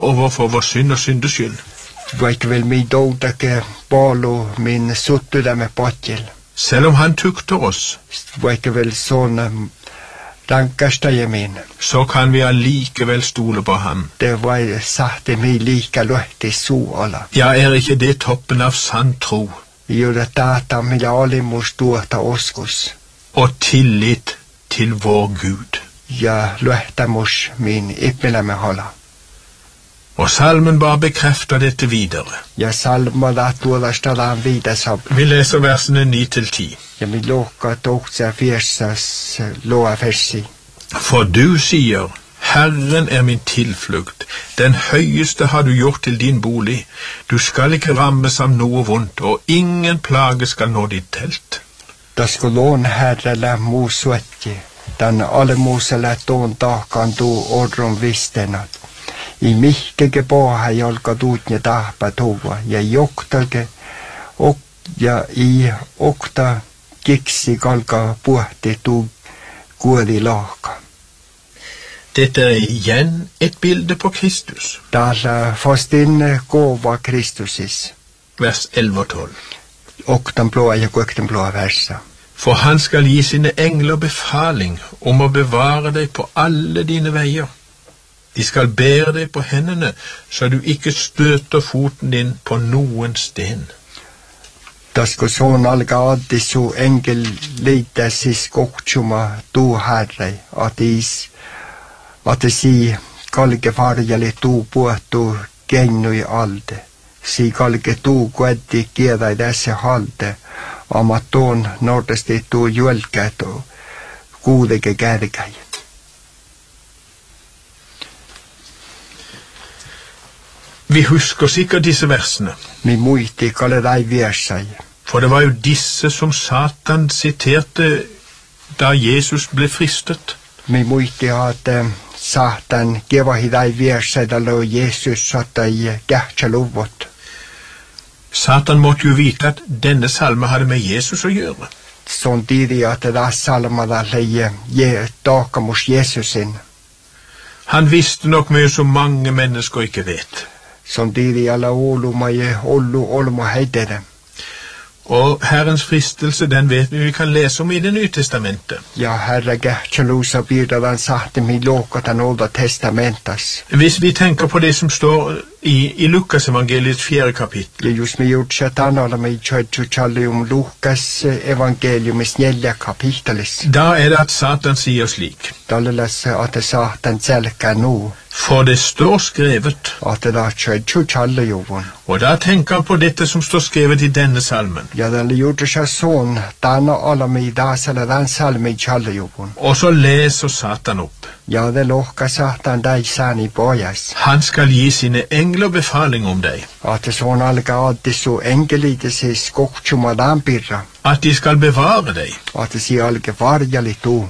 overfor vår synd og syndeskyld. Vaikka vel mi doutake palo min suttudämme potjel. Selv om han tukter oss, Vaikka vel sånn rankastaja min. så kan vi allikevel stole på ham. Det var sahte mi lika luhti suola. Ja, ikke det toppen av sann tro Juuri taata millä olimus tuota oskus. og tillit til vår Gud? Ja luhtamus min ippilämme hola. Og salmen bare bekrefter dette videre. Ja salmada tuolla stadaan viidasab. Vi leser versene 9-10. Ja mi luokka tohtsa fiersas loa versi. For du sier, Herren er min tilflukt, den høyeste har du gjort til din bolig. Du skal ikke rammes av noe vondt, og ingen plage skal nå ditt telt. Da skulon herrellä muusuetti, dan alemuusella tuon tahkaan tuu odron vistenat. I mihkege poha jolka tuutne tahpa tuua, ja joktage, ja i okta kiksi kalka puhti tuu kuoli lahka. Dette er igjen et bilde på Kristus. Täällä fastin kova Kristusis. Vers 11 og 12. Oktan blåa ja kuekten blåa versa. For han skal gi sine engler befaling om å bevare deg på alle dine veier. De skal bære deg på hendene, så du ikke støter foten din på noen sten. Tasko soon alga addisu engel liitäsis kohtsuma tuu herrei, at si kalge farjali tuu puhtuu kennui alde. Si kalge tuu kuetti kiedai tässä halde, ama tuon nordesti tuu jölkät kuudeke kärkäi. Vi husker sikkert disse versene, Mi muisti kaledai viersai. for det var jo disse som Satan siterte da Jesus ble fristet. Mi muisti at Satan kevahidai viersai dalo Jesus satai kähtsäluvot. Satan måtte jo vite at denne salme hadde med Jesus å gjøre. Sån tiidi at da salmada leie takamus Jesusin. Han visste nok mye som mange mennesker ikke vet. Sån tiidi alla olumaje olmo heidere. Og Herrens fristelse, den vet vi kan lese om i Det nye testamentet. Ja herra kähtsälluusa piirdadan sahti mi luokatan Olda testamentas. Hvis vi tenker på det som står i Lukas evangeliets 4. kapittel, Ja just mi juutsa tanalla mi tjöitsu challium Lukas evangeliumis 4 kapitelis. da er det at Satan sier slik: Tallelas at Satan selkä nu. For det står skrevet, At da tjöitsu challujuvun. og da tenker han på dette som står skrevet i denne salmen. Ja tällä juutsa son tana alami daasella dan salmi challujuvun. Og så leser Satan opp. Ja det lohka Satan dai sani pojas. Han skal gi sine engler befaling om deg, At son alga addisu engelitis kohtsuma dampirra. at de skal bevare deg. At si alge varjali tu.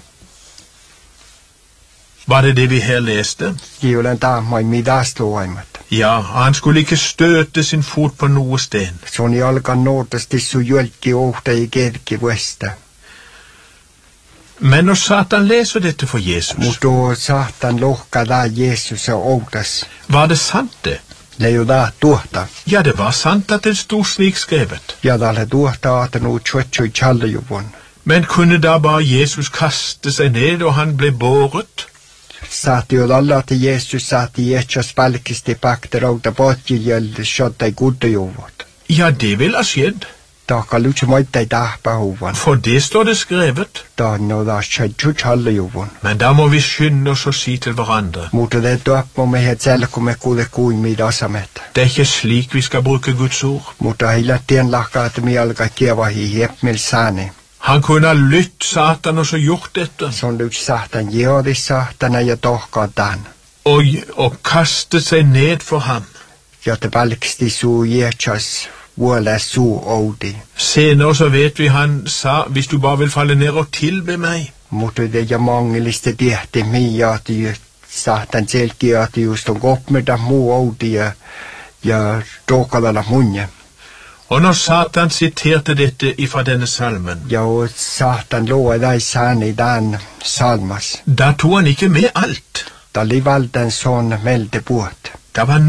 Var det vi her leste? Kiulen taamai midasluaimat. Ja, han skulle ikke støte sin fot på noe sten. Soni alga noortastissu jölkki ohta i kerki vuesta. Men når Satan leser dette for Jesus, Mutta Satan lohka da Jesus outas. var det sant det? Leiu da tuota. Ja, det var sant at det stod slik skrevet. Ja dalle tuota at nu tjötsui challujuvun. Men kunne da bare Jesus kaste seg ned, og han ble båret? Saati jo alla at Jesus saati etsas palkisti pakter outa potjiljöldi shottai kuddujuvut. Ja, det ville ha skjedd, Taka lutsi moittai tahpahuvan. for det står det skrevet. Da no da tjötsui challujuvun. Men da må vi skynde oss å si til hverandre. Mutta det tuappo mehet selkumme kuule kuimi dasamet. Det er ikke slik vi skal bruke Guds ord. Mutta heillä tien lahka at mi alga kievahi hiepmil saani. Han kunne ha lytt Satan og så gjort dette, Se on yksi sahtan jeodi sahtana ja tohkatan. og kastet seg ned for ham. Ja te palksti suu jetsas vuola suu oudi. Senere så vet vi han sa, hvis du bare vil falle ned og tilbe meg. Mutta det ja mangellista tiehti miiaati sahtan selkiaati just on kopmeda muu oudi ja tohkalala munje. Og når Satan siterte dette ifra denne salmen, Ja og sahtan loa dai saani dan salmas. da tog han ikke med alt. Da livaldan son melde puot. Det var